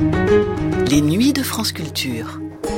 Les nuits de France Culture.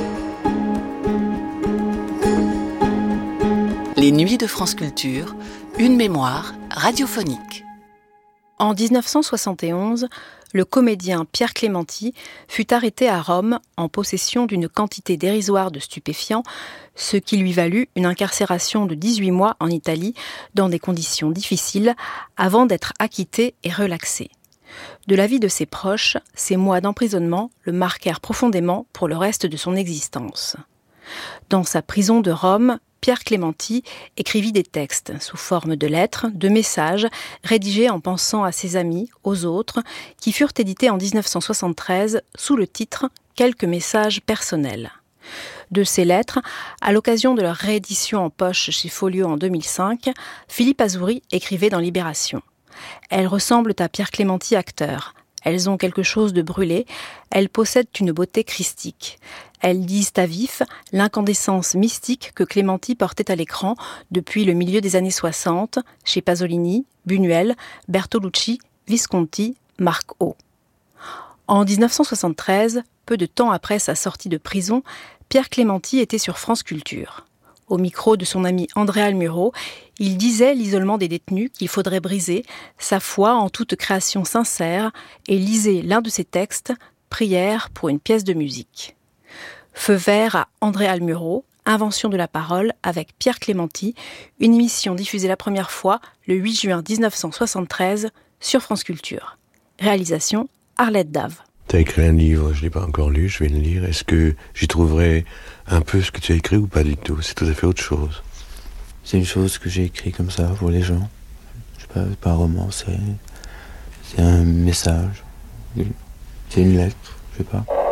Les nuits de France Culture, une mémoire radiophonique. En 1971, le comédien Pierre Clémenti fut arrêté à Rome en possession d'une quantité dérisoire de stupéfiants, ce qui lui valut une incarcération de 18 mois en Italie dans des conditions difficiles avant d'être acquitté et relaxé. De l'avis de ses proches, ces mois d'emprisonnement le marquèrent profondément pour le reste de son existence. Dans sa prison de Rome, Pierre Clémenti écrivit des textes sous forme de lettres, de messages, rédigés en pensant à ses amis, aux autres, qui furent édités en 1973 sous le titre « Quelques messages personnels ». De ces lettres, à l'occasion de leur réédition en poche chez Folio en 2005, Philippe Azouri écrivait dans Libération. Elles ressemblent à Pierre Clémenti acteur. Elles ont quelque chose de brûlé, elles possèdent une beauté christique. Elles disent à vif l'incandescence mystique que Clémenti portait à l'écran depuis le milieu des années 60, chez Pasolini, Buñuel, Bertolucci, Visconti, Marc O. En 1973, peu de temps après sa sortie de prison, Pierre Clémenti était sur France Culture. Au micro de son ami André Almuro, il disait l'isolement des détenus qu'il faudrait briser, sa foi en toute création sincère, et lisait l'un de ses textes, Prière pour une pièce de musique. Feu vert à André Almuro, Invention de la parole avec Pierre Clémenti, une émission diffusée la première fois le 8 juin 1973 sur France Culture. Réalisation Arlette Dave. Tu as écrit un livre, je ne l'ai pas encore lu, je vais le lire. Est-ce que j'y trouverai un peu ce que tu as écrit ou pas du tout? C'est tout à fait autre chose. C'est une chose que j'ai écrit comme ça pour les gens. Je sais pas, c'est pas un roman, c'est un message. C'est une lettre, je sais pas.